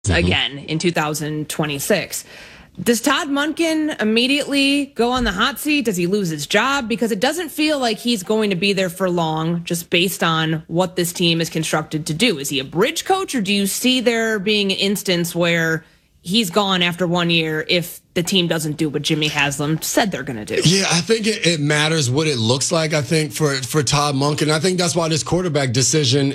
again in 2026. Does Todd Monken immediately go on the hot seat? Does he lose his job? Because it doesn't feel like he's going to be there for long, just based on what this team is constructed to do. Is he a bridge coach, or do you see there being an instance where he's gone after 1 year if the team doesn't do what Jimmy Haslam said they're going to do? Yeah, I think it matters what it looks like, I think, for Todd Monken. I think that's why this quarterback decision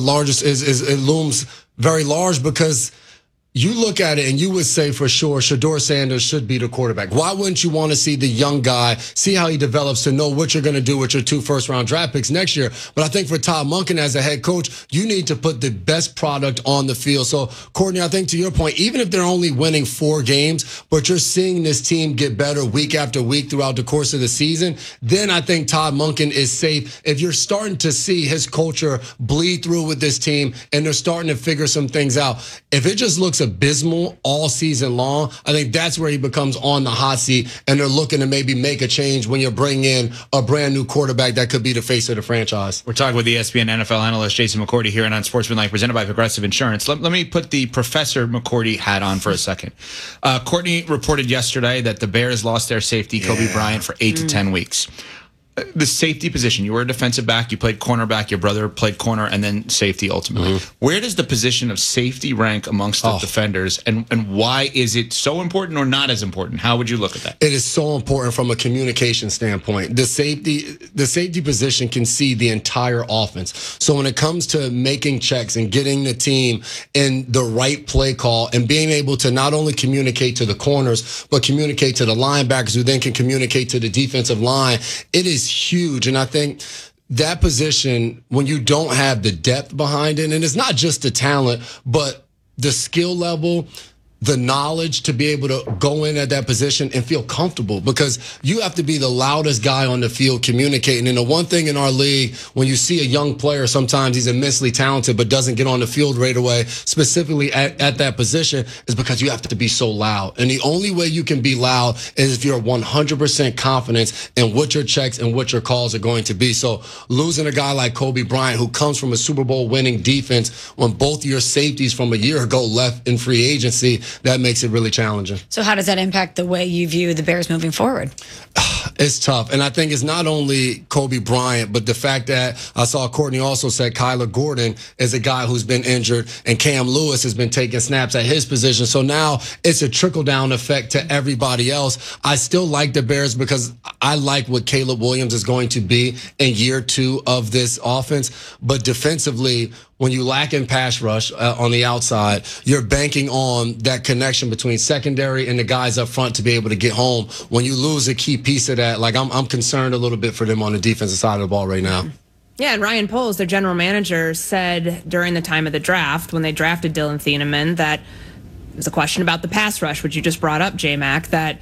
it looms very large, because you look at it and you would say for sure Shedeur Sanders should be the quarterback. Why wouldn't you want to see the young guy, see how he develops, to know what you're going to do with your 2 first-round draft picks next year? But I think for Todd Monken as a head coach, you need to put the best product on the field. So, Courtney, I think to your point, even if they're only winning 4 games, but you're seeing this team get better week after week throughout the course of the season, then I think Todd Monken is safe. If you're starting to see his culture bleed through with this team and they're starting to figure some things out, if it just looks abysmal all season long, I think that's where he becomes on the hot seat, and they're looking to maybe make a change when you're bringing in a brand new quarterback that could be the face of the franchise. We're talking with the ESPN NFL analyst Jason McCourty here on Sportsmanlike, presented by Progressive Insurance. Let me put the Professor McCourty hat on for a second. Courtney reported yesterday that the Bears lost their safety, Kobe Bryant, for 8 to 10 weeks. The safety position, you were a defensive back, you played cornerback, your brother played corner, and then safety ultimately. Where does the position of safety rank amongst the defenders, and why is it so important or not as important? How would you look at that? It is so important from a communication standpoint. The safety position can see the entire offense. So when it comes to making checks and getting the team in the right play call and being able to not only communicate to the corners, but communicate to the linebackers, who then can communicate to the defensive line, it is huge. And I think that position, when you don't have the depth behind it, and it's not just the talent, but the skill level, the knowledge to be able to go in at that position and feel comfortable, because you have to be the loudest guy on the field communicating. And the one thing in our league, when you see a young player, sometimes he's immensely talented but doesn't get on the field right away, specifically at that position, is because you have to be so loud. And the only way you can be loud is if you're 100% confident in what your checks and what your calls are going to be. So losing a guy like Kobe Bryant, who comes from a Super Bowl winning defense, when both your safeties from a year ago left in free agency, that makes it really challenging. So how does that impact the way you view the Bears moving forward? It's tough. And I think it's not only Kobe Bryant, but the fact that I saw Courtney also said Kyler Gordon is a guy who's been injured, and Cam Lewis has been taking snaps at his position. So now it's a trickle-down effect to everybody else. I still like the Bears because I like what Caleb Williams is going to be in year 2 of this offense. But defensively, when you lack in pass rush on the outside, you're banking on that connection between secondary and the guys up front to be able to get home. When you lose a key piece of that, like I'm concerned a little bit for them on the defensive side of the ball right now. Yeah, and Ryan Poles, their general manager, said during the time of the draft, when they drafted Dylan Thieneman, that it was a question about the pass rush, which you just brought up, J-Mac, that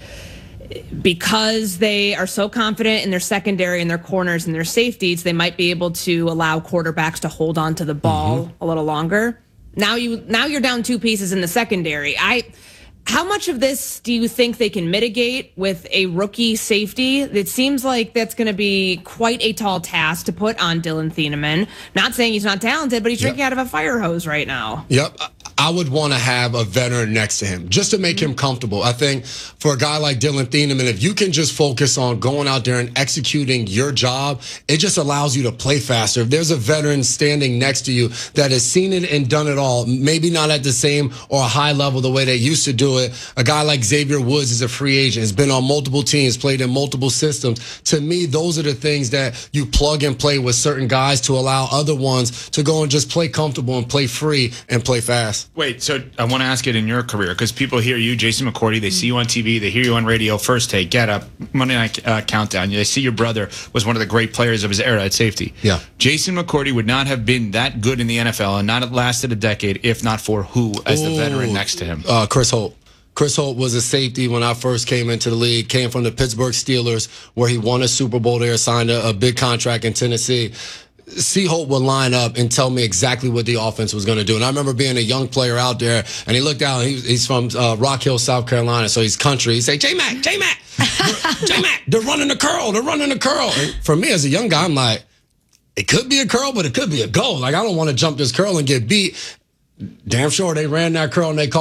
because they are so confident in their secondary and their corners and their safeties, they might be able to allow quarterbacks to hold on to the ball a little longer. Now you're down 2 pieces in the secondary. How much of this do you think they can mitigate with a rookie safety? It seems like that's going to be quite a tall task to put on Dylan Thieneman. Not saying he's not talented, but he's drinking out of a fire hose right now. Yep. I would want to have a veteran next to him just to make him comfortable. I think for a guy like Dylan Thieneman, if you can just focus on going out there and executing your job, it just allows you to play faster. If there's a veteran standing next to you that has seen it and done it all, maybe not at the same or a high level the way they used to do it. A guy like Xavier Woods is a free agent, has been on multiple teams, played in multiple systems. To me, those are the things that you plug and play with certain guys to allow other ones to go and just play comfortable and play free and play fast. Wait, so I want to ask it in your career, because people hear you, Jason McCourty, they see you on TV, they hear you on radio, First Take, Get Up, Monday Night Countdown. They see your brother was one of the great players of his era at safety. Yeah. Jason McCourty would not have been that good in the NFL and not have lasted a decade if not for who as the veteran next to him? Chris Holt. Chris Holt was a safety when I first came into the league, came from the Pittsburgh Steelers, where he won a Super Bowl there, signed a big contract in Tennessee. C. Holt would line up and tell me exactly what the offense was going to do. And I remember being a young player out there, and he looked out, and he's from Rock Hill, South Carolina, so he's country. He'd say, J-Mac, J-Mac, J-Mac, they're running the curl, they're running the curl. And for me as a young guy, I'm like, it could be a curl, but it could be a goal. Like, I don't want to jump this curl and get beat. Damn sure they ran that curl and they called